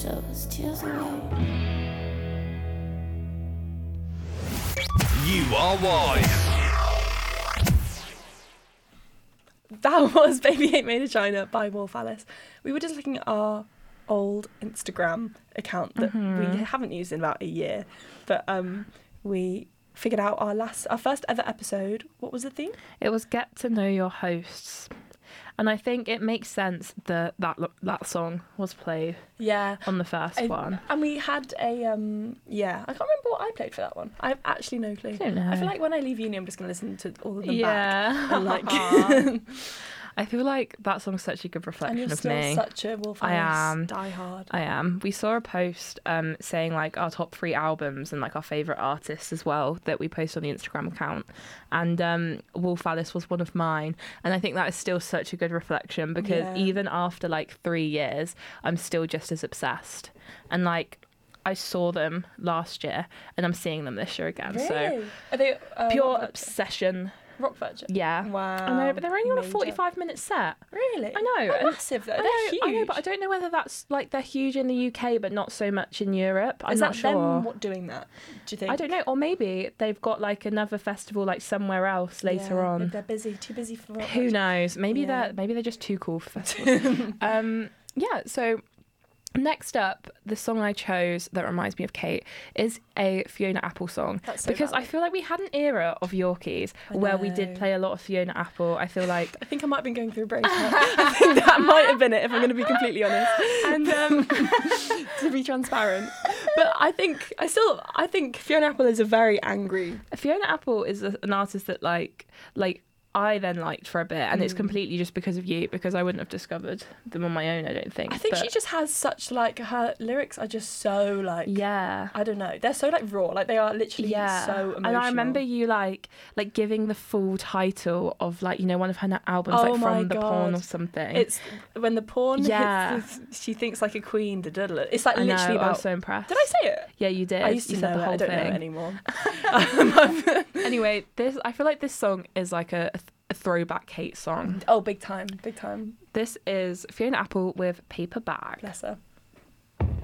so his tears away. You are wise. That was Baby Ain't Made of China by Wolf Alice. We were just looking at our old Instagram account that we haven't used in about a year, but we figured out our first ever episode. What was the theme? It was Get to Know Your Hosts. And I think it makes sense that song was played on the first one. And we had a, I can't remember what I played for that one. I have actually no clue. I don't know. I feel like when I leave uni, I'm just going to listen to all of them Yeah. back. And like... I feel like that song's such a good And reflection you're of still me. such a Wolf I Alice am. diehard. I am. We saw a post saying like our top 3 albums and like our favourite artists as well that we post on the Instagram account. And Wolf Alice was one of mine. And I think that is still such a good reflection because even after like 3 years, I'm still just as obsessed. And like I saw them last year and I'm seeing them this year again. Really? So Are they pure obsession. Rock Virgin? Yeah. Wow. I know, but they're only on a Major. 45-minute set. Really? I know. They're and- massive though. I They're know, huge. I know, but I don't know whether that's like they're huge in the UK, but not so much in Europe. I'm Is not that sure. them doing that? Do you think? I don't know, or maybe they've got like another festival like somewhere else later Yeah, on. They're busy, too busy for Rock Who Virgin. knows? Maybe Yeah. they're just too cool for festivals. So next up, the song I chose that reminds me of Kate is a Fiona Apple song. That's so because valid. I feel like we had an era of Yorkies where we did know. play a lot of Fiona Apple. I feel like I think I might have been going through a breakup. I think that might have been it, if I'm going to be completely honest. And to be transparent, but I think Fiona Apple is a very angry. Fiona Apple is an artist that like I then liked for a bit, and it's completely just because of you, because I wouldn't have discovered them on my own, I don't think. I think But she just has such like her lyrics are just so like yeah. I don't know, they're so like raw, like they are literally Yeah, so emotional. and I remember you like giving the full title of like one of her albums, Oh like my From the Porn God. or something. It's when the porn Yeah. hits she thinks like a queen. It's like I know, literally I was about. so impressed. Did I say it? Yeah, you did. I used to you know said the it. whole I don't know it thing. anymore. Anyway, I feel like this song is like a throwback Kate song. Oh, big time, big time. This is Fiona Apple with Paper Bag. Bless her.